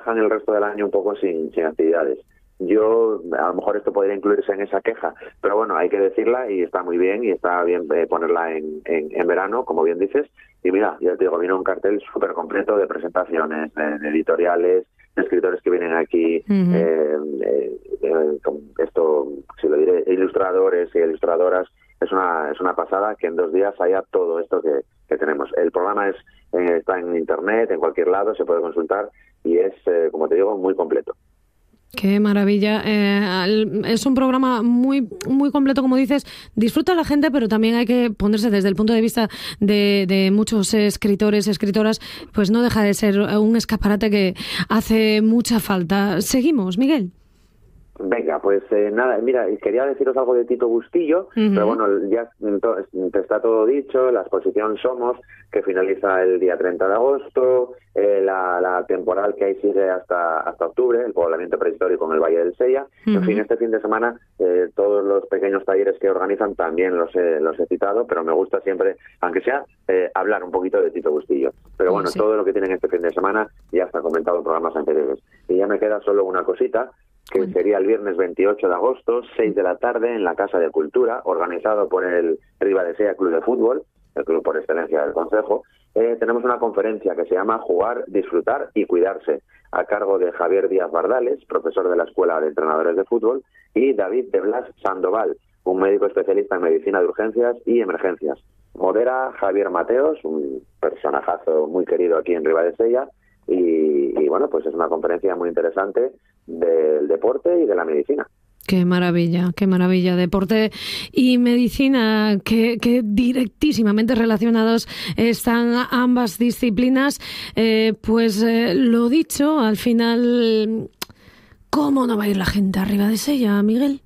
dejan el resto del año un poco sin actividades. Yo, a lo mejor esto podría incluirse en esa queja, pero bueno, hay que decirla y está muy bien, y está bien ponerla en verano, como bien dices. Y mira, ya te digo, vino un cartel súper completo de presentaciones, de editoriales, de escritores que vienen aquí, esto, si lo diré, ilustradores y ilustradoras. Es una pasada que en 2 días haya todo esto que tenemos. El programa está en internet, en cualquier lado, se puede consultar, y es, como te digo, muy completo. Qué maravilla. Es un programa muy, muy completo, como dices. Disfruta la gente, pero también hay que ponerse desde el punto de vista de muchos escritores, escritoras, pues no deja de ser un escaparate que hace mucha falta. Seguimos, Miguel. Venga, pues nada, mira, quería deciros algo de Tito Bustillo, pero bueno, ya te está todo dicho. La exposición Somos, que finaliza el día 30 de agosto, la temporal que ahí sigue hasta octubre, el poblamiento prehistórico en el Valle del Sella. En fin, este fin de semana todos los pequeños talleres que organizan también los he citado, pero me gusta siempre, aunque sea, hablar un poquito de Tito Bustillo. Pero bueno, sí, todo lo que tienen este fin de semana ya está comentado en programas anteriores. Y ya me queda solo una cosita, que sería el viernes 28 de agosto, 6 de la tarde, en la Casa de Cultura, organizado por el Ribadesella Club de Fútbol, el club por excelencia del concejo. Tenemos una conferencia que se llama Jugar, Disfrutar y Cuidarse, a cargo de Javier Díaz Bardales, profesor de la Escuela de Entrenadores de Fútbol, y David de Blas Sandoval, un médico especialista en medicina de urgencias y emergencias. Modera Javier Mateos, un personajazo muy querido aquí en Ribadesella, y bueno, pues es una conferencia muy interesante del deporte y de la medicina. Qué maravilla, qué maravilla. Deporte y medicina, que directísimamente relacionados están ambas disciplinas. Lo dicho, al final, ¿cómo no va a ir la gente a Ribadesella, Miguel?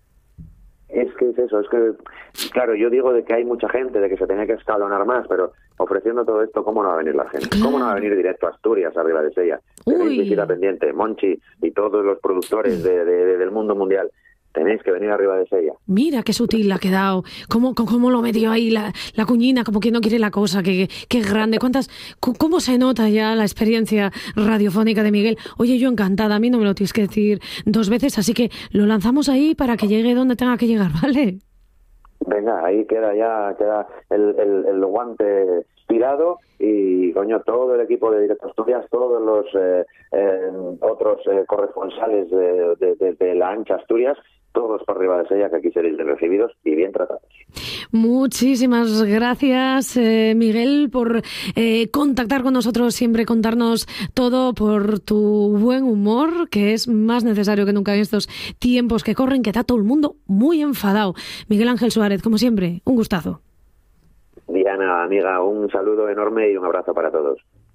Es que es eso, es que, claro, yo digo de que hay mucha gente, de que se tenía que escalonar más, pero ofreciendo todo esto, ¿cómo no va a venir la gente? Claro. ¿Cómo no va a venir directo a Asturias, a Ribadesella? Tenéis visita pendiente, Monchi y todos los productores del mundo mundial. Tenéis que venir a Ribadesella. Mira qué sutil le ha quedado. ¿Cómo lo metió ahí la cuñina? Como que no quiere la cosa. Qué grande. ¿Cómo se nota ya la experiencia radiofónica de Miguel? Oye, yo encantada. A mí no me lo tienes que decir 2 veces, así que lo lanzamos ahí para que llegue donde tenga que llegar, ¿vale? Venga, ahí queda el guante tirado, y coño, todo el equipo de Directo Asturias, todos los otros corresponsales de la ancha Asturias, todos por Ribadesella, que aquí seréis bien recibidos y bien tratados. Muchísimas gracias, Miguel, por contactar con nosotros, siempre contarnos todo, por tu buen humor, que es más necesario que nunca en estos tiempos que corren, que está todo el mundo muy enfadado. Miguel Ángel Suárez, como siempre, un gustazo. Diana, amiga, un saludo enorme y un abrazo para todos.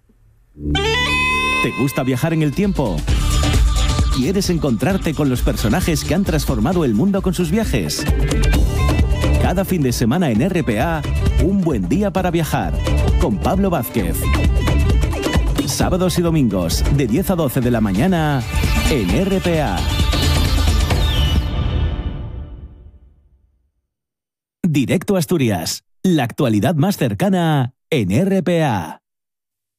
¿Te gusta viajar en el tiempo? ¿Quieres encontrarte con los personajes que han transformado el mundo con sus viajes? Cada fin de semana en RPA, Un buen día para viajar, con Pablo Vázquez. Sábados y domingos, de 10 a 12 de la mañana, en RPA. Directo Asturias, la actualidad más cercana en RPA.